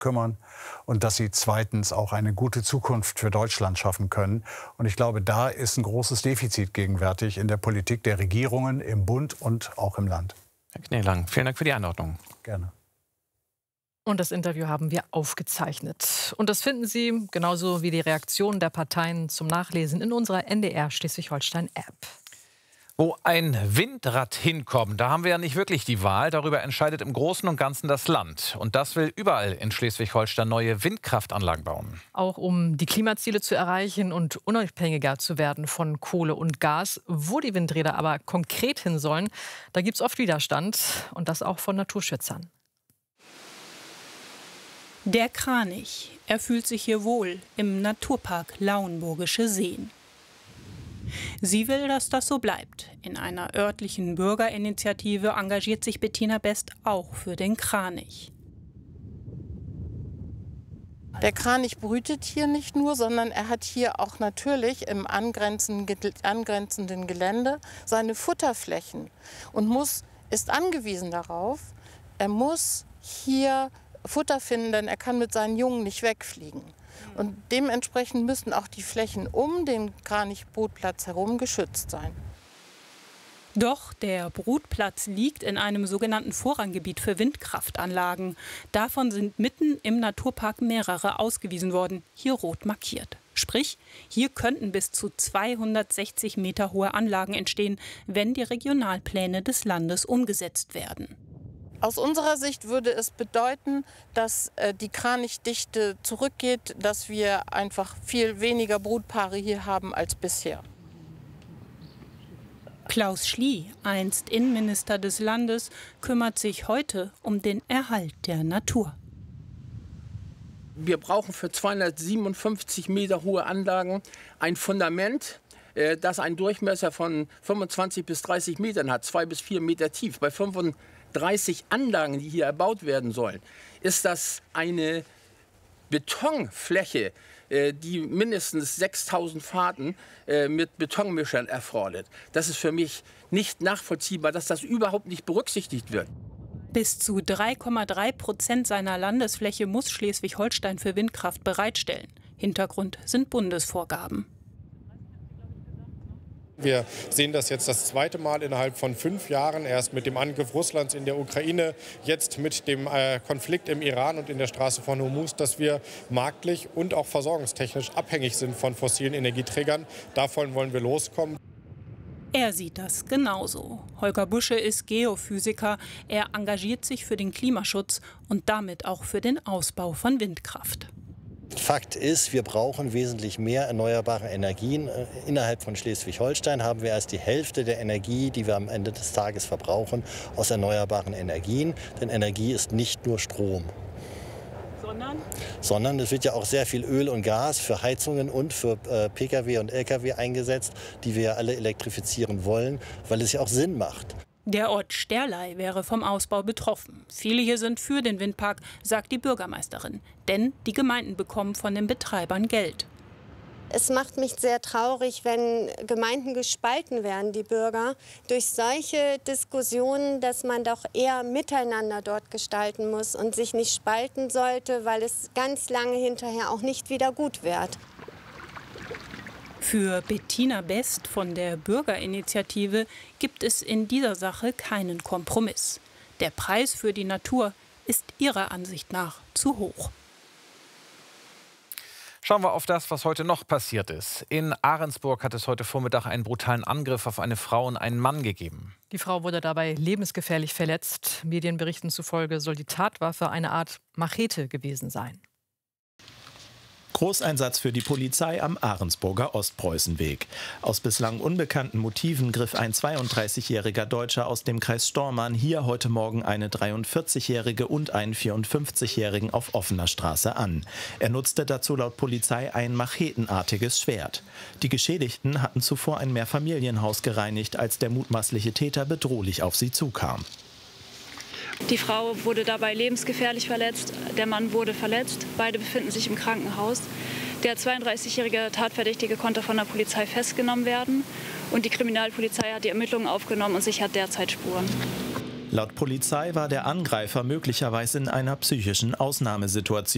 kümmern und dass sie zweitens auch eine gute Zukunft für Deutschland schaffen können. Und ich glaube, da ist ein großes Defizit gegenwärtig in der Politik der Regierungen, im Bund und auch im Land. Herr Kneelang, vielen Dank für die Einordnung. Gerne. Und das Interview haben wir aufgezeichnet. Und das finden Sie, genauso wie die Reaktionen der Parteien, zum Nachlesen in unserer NDR Schleswig-Holstein-App. Wo ein Windrad hinkommt, da haben wir ja nicht wirklich die Wahl. Darüber entscheidet im Großen und Ganzen das Land. Und das will überall in Schleswig-Holstein neue Windkraftanlagen bauen. Auch um die Klimaziele zu erreichen und unabhängiger zu werden von Kohle und Gas. Wo die Windräder aber konkret hin sollen, da gibt es oft Widerstand. Und das auch von Naturschützern. Der Kranich. Er fühlt sich hier wohl im Naturpark Lauenburgische Seen. Sie will, dass das so bleibt. In einer örtlichen Bürgerinitiative engagiert sich Bettina Best auch für den Kranich. Der Kranich brütet hier nicht nur, sondern er hat hier auch natürlich im angrenzenden Gelände seine Futterflächen und ist angewiesen darauf, er muss hier Futter finden, denn er kann mit seinen Jungen nicht wegfliegen. Und dementsprechend müssen auch die Flächen um den Kranichbrutplatz herum geschützt sein. Doch der Brutplatz liegt in einem sogenannten Vorranggebiet für Windkraftanlagen. Davon sind mitten im Naturpark mehrere ausgewiesen worden, hier rot markiert. Sprich, hier könnten bis zu 260 Meter hohe Anlagen entstehen, wenn die Regionalpläne des Landes umgesetzt werden. Aus unserer Sicht würde es bedeuten, dass die Kranichdichte zurückgeht, dass wir einfach viel weniger Brutpaare hier haben als bisher. Klaus Schlie, einst Innenminister des Landes, kümmert sich heute um den Erhalt der Natur. Wir brauchen für 257 Meter hohe Anlagen ein Fundament, das einen Durchmesser von 25 bis 30 Metern hat, 2 bis 4 Meter tief. Bei 35 Anlagen, die hier erbaut werden sollen, ist das eine Betonfläche, die mindestens 6000 Fahrten mit Betonmischern erfordert. Das ist für mich nicht nachvollziehbar, dass das überhaupt nicht berücksichtigt wird. Bis zu 3,3% seiner Landesfläche muss Schleswig-Holstein für Windkraft bereitstellen. Hintergrund sind Bundesvorgaben. Wir sehen das jetzt das zweite Mal innerhalb von 5 Jahren, erst mit dem Angriff Russlands in der Ukraine, jetzt mit dem Konflikt im Iran und in der Straße von Hormuz, dass wir marktlich und auch versorgungstechnisch abhängig sind von fossilen Energieträgern. Davon wollen wir loskommen. Er sieht das genauso. Holger Busche ist Geophysiker. Er engagiert sich für den Klimaschutz und damit auch für den Ausbau von Windkraft. Fakt ist, wir brauchen wesentlich mehr erneuerbare Energien. Innerhalb von Schleswig-Holstein haben wir erst die Hälfte der Energie, die wir am Ende des Tages verbrauchen, aus erneuerbaren Energien. Denn Energie ist nicht nur Strom. Sondern es wird ja auch sehr viel Öl und Gas für Heizungen und für Pkw und Lkw eingesetzt, die wir alle elektrifizieren wollen, weil es ja auch Sinn macht. Der Ort Sterlei wäre vom Ausbau betroffen. Viele hier sind für den Windpark, sagt die Bürgermeisterin. Denn die Gemeinden bekommen von den Betreibern Geld. Es macht mich sehr traurig, wenn Gemeinden gespalten werden, die Bürger, durch solche Diskussionen, dass man doch eher miteinander dort gestalten muss und sich nicht spalten sollte, weil es ganz lange hinterher auch nicht wieder gut wird. Für Bettina Best von der Bürgerinitiative gibt es in dieser Sache keinen Kompromiss. Der Preis für die Natur ist ihrer Ansicht nach zu hoch. Schauen wir auf das, was heute noch passiert ist. In Ahrensburg hat es heute Vormittag einen brutalen Angriff auf eine Frau und einen Mann gegeben. Die Frau wurde dabei lebensgefährlich verletzt. Medienberichten zufolge soll die Tatwaffe eine Art Machete gewesen sein. Großeinsatz für die Polizei am Ahrensburger Ostpreußenweg. Aus bislang unbekannten Motiven griff ein 32-jähriger Deutscher aus dem Kreis Stormarn hier heute Morgen eine 43-jährige und einen 54-jährigen auf offener Straße an. Er nutzte dazu laut Polizei ein machetenartiges Schwert. Die Geschädigten hatten zuvor ein Mehrfamilienhaus gereinigt, als der mutmaßliche Täter bedrohlich auf sie zukam. Die Frau wurde dabei lebensgefährlich verletzt, der Mann wurde verletzt. Beide befinden sich im Krankenhaus. Der 32-jährige Tatverdächtige konnte von der Polizei festgenommen werden. Und die Kriminalpolizei hat die Ermittlungen aufgenommen und sichert derzeit Spuren. Laut Polizei war der Angreifer möglicherweise in einer psychischen Ausnahmesituation.